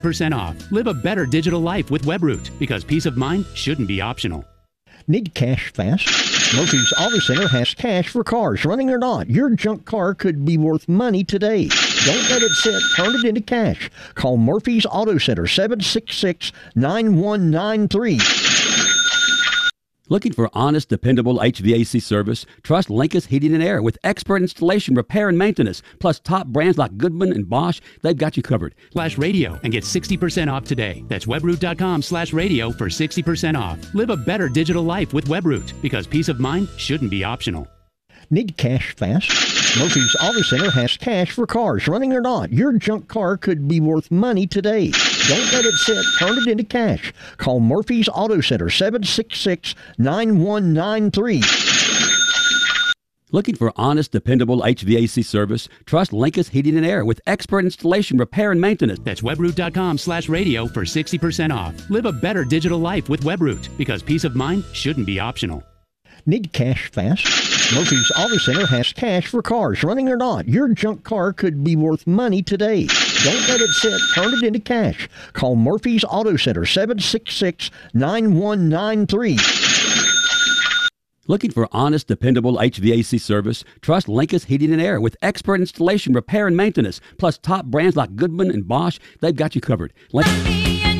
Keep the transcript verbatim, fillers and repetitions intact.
percent off. Live a better digital life with Webroot, because peace of mind shouldn't be optional. Need cash fast? Murphy's Auto Center has cash for cars, running or not. Your junk car could be worth money today. Don't let it sit. Turn it into cash. Call Murphy's Auto Center, seven six six, nine one nine three. Looking for honest, dependable H V A C service? Trust Linkus Heating and Air with expert installation, repair, and maintenance. Plus top brands like Goodman and Bosch. They've got you covered. Slash radio and get sixty percent off today. That's webroot.com slash radio for sixty percent off. Live a better digital life with Webroot, because peace of mind shouldn't be optional. Need cash fast? Murphy's Auto Center has cash for cars, running or not. Your junk car could be worth money today. Don't let it sit. Turn it into cash. Call Murphy's Auto Center, seven six six, nine one nine three. Looking for honest, dependable H V A C service? Trust Linkus Heating and Air with expert installation, repair, and maintenance. That's webroot.com slash radio for sixty percent off. Live a better digital life with Webroot, because peace of mind shouldn't be optional. Need cash fast? Murphy's Auto Center has cash for cars, running or not. Your junk car could be worth money today. Don't let it sit. Turn it into cash. Call Murphy's Auto Center, seven six six, nine one nine three. Looking for honest, dependable H V A C service? Trust Linkus Heating and Air with expert installation, repair, and maintenance. Plus top brands like Goodman and Bosch. They've got you covered. Link-